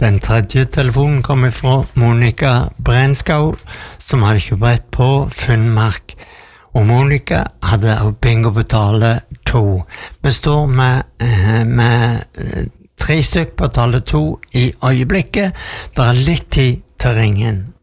Den tredje telefonen kommer fra Monica Brenskau, som hadde kjøpt på Funnmark. Og Monica hadde bingo betale 2. Vi står med 3 stykk på tallet 2 i øyeblikket. Det litt tid til ringen.